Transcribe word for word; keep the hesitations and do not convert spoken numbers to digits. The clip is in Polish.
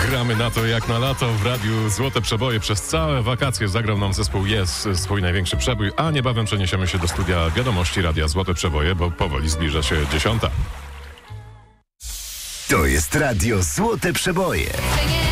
Gramy na to jak na lato w radiu Złote Przeboje. Przez całe wakacje zagrał nam zespół Yes swój największy przebój, a niebawem przeniesiemy się do studia wiadomości radia Złote Przeboje, bo powoli zbliża się dziesiąta. To jest radio Złote Przeboje.